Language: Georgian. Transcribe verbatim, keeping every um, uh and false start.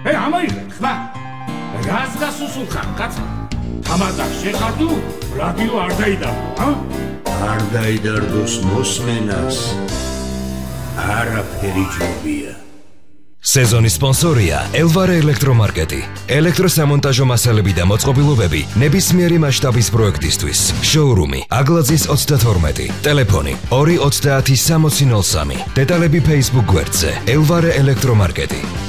ე ამაიღე ხმა რას გასუსულხარ კაცა თამადა შეხარდუ რადიო არ დაიდარდო ა არ დაიდარდოს მოსმენას არაფერი ჯობია სეზონის სპონსორია ელვარე ელექტრომარკეტი. ელექტროსამონტაჟო მასალები და მოწყობილობები ნებისმიერი მასშტაბის პროექტისთვის. შოურუმი აგლაძის ოცდათორმეტი. ტელეფონი ორი ოცდაათი სამოცი ნოლ სამი. დეტალები Facebook გვერდზე ელვარე ელექტრომარკეტი.